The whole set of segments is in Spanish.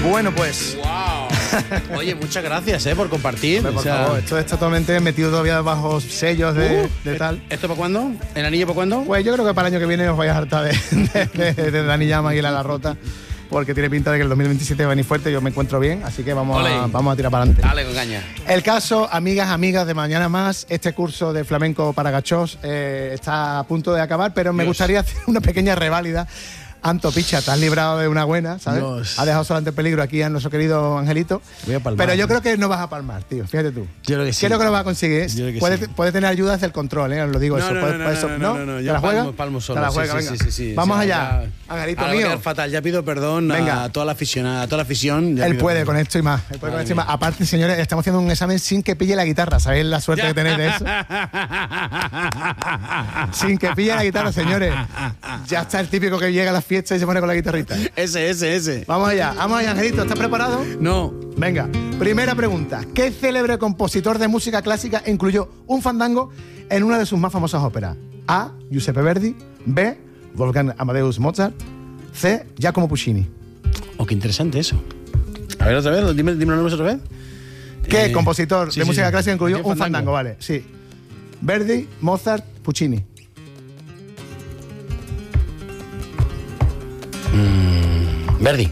Bueno, pues... ¡Wow! Oye, muchas gracias por compartir. Por favor, esto está totalmente metido todavía bajo sellos de tal. ¿Esto para cuándo? ¿El anillo para cuándo? Pues yo creo que para el año que viene os vais a hartar de Dani Llama y la Rota, porque tiene pinta de que el 2027 va a venir fuerte. Yo me encuentro bien, así que vamos a tirar para adelante. Dale, con caña. El caso, amigas de Mañana Más, este curso de flamenco para gachós está a punto de acabar, pero me gustaría hacer una pequeña reválida. Anto, picha, te has librado de una buena, ¿sabes? Dios. Ha dejado solamente en peligro aquí a nuestro querido Angelito. Voy a palmar. Pero yo creo que no vas a palmar, tío. Fíjate tú. Yo creo que sí. Creo que lo vas a conseguir. Puede tener ayuda desde el control, ¿eh? Os lo digo. No, eso. no. ¿Te la juegas? Palmo solo. Te la juegas, venga. Sí. Vamos O sea, allá. Ya, Angelito mío. fatal. Ya pido perdón a toda la afición. Él puede con esto y más. Aparte, señores, estamos haciendo un examen sin que pille la guitarra. ¿Sabéis la suerte que tenéis de eso? Sin que pille la guitarra, señores. Ya está el típico que llega a las fiestas y se pone con la guitarrita. Ese. Vamos allá, Angelito. ¿Estás preparado? No. Venga, primera pregunta. ¿Qué célebre compositor de música clásica incluyó un fandango en una de sus más famosas óperas? A. Giuseppe Verdi. B. Wolfgang Amadeus Mozart. C. Giacomo Puccini. Oh, qué interesante eso. A ver, otra vez, dime los nombres otra vez. ¿Qué compositor de música clásica incluyó un fandango? Vale, sí. Verdi, Mozart, Puccini. Verdi.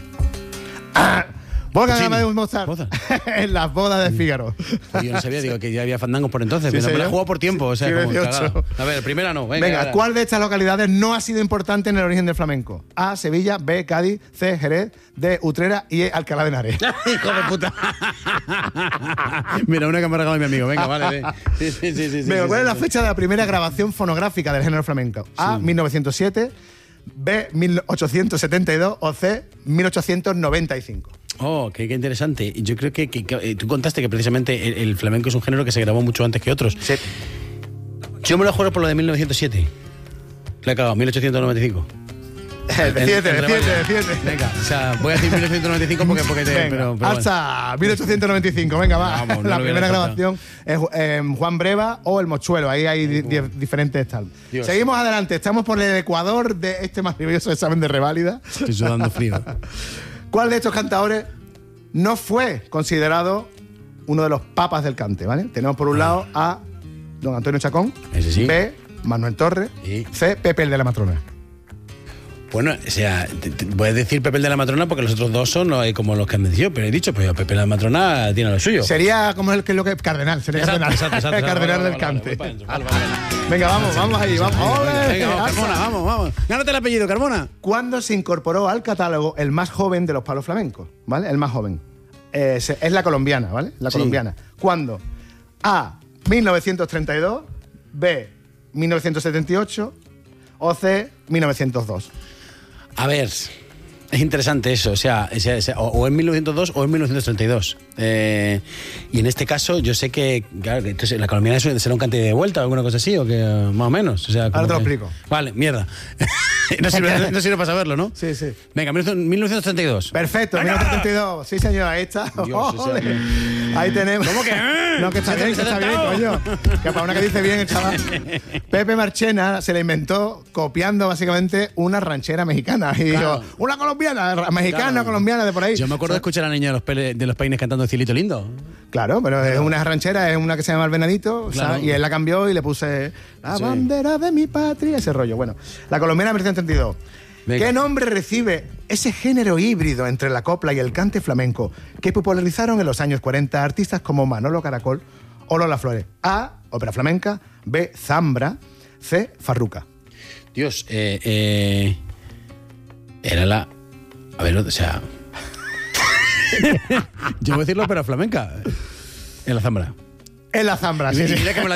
Wolfgang Amadeus Mozart. En las bodas de Fígaro. Yo no sabía, digo que ya había fandangos por entonces. Sí, me la he jugado por tiempo. O sea, sí, como 18. cagado. A ver, primera no. Venga, ¿cuál de estas localidades no ha sido importante en el origen del flamenco? A. Sevilla. B. Cádiz. C. Jerez. D. Utrera. Y E. Alcalá de Henares. Hijo de puta. Mira, una que me ha regalado mi amigo. Venga, vale. Sí. Venga, ¿cuál es la fecha de la primera grabación fonográfica del género flamenco? A. 1907. B. 1872. O C. 1895. Oh, qué interesante. Yo creo que tú contaste que precisamente el flamenco es un género que se grabó mucho antes que otros. Sí. Yo me lo juro por lo de 1907. Le he cagado, 1895. Defiende. Venga, o sea, voy a decir 1995 porque Venga, pero hasta 1895, venga, va. Vamos, no la lo primera hubiera grabación es Juan Breva o El Mochuelo, ahí hay diferentes tal. Dios. Seguimos adelante, estamos por el ecuador de este maravilloso examen de reválida. Estoy sudando frío. ¿Cuál de estos cantadores no fue considerado uno de los papas del cante, ¿vale? Tenemos por un lado a don Antonio Chacón, Ese sí. B. Manuel Torres, Sí. C. Pepe el de la Matrona. Bueno, o sea, voy a decir Pepe el de la Matrona porque los otros dos son como los que han dicho, pero he dicho, pues Pepe el de la Matrona tiene lo suyo. Sería como lo que Cardenal, sería Exacto. Cardenal del cante. Venga, vamos ahí, vamos. Venga, vamos, Carmona, vamos. Gánate el apellido, Carmona. ¿Cuándo se incorporó al catálogo el más joven de los palos flamencos? ¿Vale? El más joven. Es la colombiana, ¿vale? La colombiana. ¿Cuándo? A. 1932. B. 1978. O C. 1902. A ver, es interesante eso, o sea, o en 1902 o en 1932. Y en este caso, yo sé que, claro, que entonces, la colombiana será un cante de vuelta o alguna cosa así, o que más o menos. O sea, ahora te lo explico. Vale, mierda. no sirve para saberlo, ¿no? Sí. Venga, 1932. Perfecto, 1932. Sí, señor, ahí está. Dios, o sea, ahí tenemos. ¿Cómo que? No, que está bien, coño. Que para una que dice bien el chaval. Pepe Marchena se la inventó copiando básicamente una ranchera mexicana. Y dijo, una colombiana, mexicana, colombiana, de por ahí. Yo me acuerdo de escuchar a la niña de los Peines cantando Cielito Lindo. Claro, pero es una ranchera, es una que se llama El Venadito, claro. ¿sabes? Y él la cambió y le puse la bandera de mi patria, ese rollo. Bueno, la colombiana 1932. Venga. ¿Qué nombre recibe ese género híbrido entre la copla y el cante flamenco que popularizaron en los años 40 artistas como Manolo Caracol o Lola Flores? A. Ópera flamenca. B. Zambra. C. Farruca. Dios, era la... A ver, o sea... Yo voy a decir la ópera flamenca. En la Zambra. En la Zambra, sí. Mira que me la